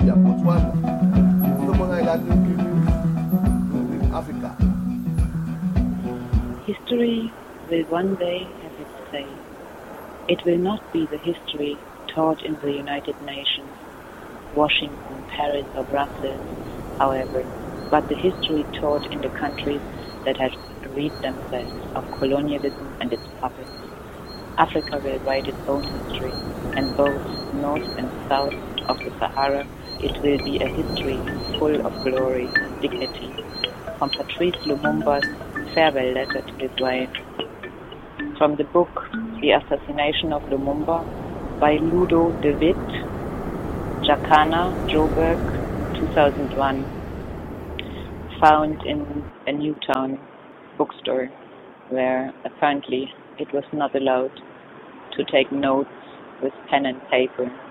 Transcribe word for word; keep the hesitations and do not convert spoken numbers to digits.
ya Botswana, ke mga ilan in Africa. History will one day have its say. It will not be the history taught in the United Nations, Washington, Paris or Brussels, however, but the history taught in the countries that have rid themselves of colonialism and its puppets. Africa will write its own history, and both north and south of the Sahara, it will be a history full of glory and dignity. From Patrice Lumumba's farewell letter to his wife. From the book The Assassination of Lumumba by Ludo de Witt, Jacana, Joburg, two thousand one, found in a Newtown bookstore where apparently it was not allowed to take notes with pen and paper.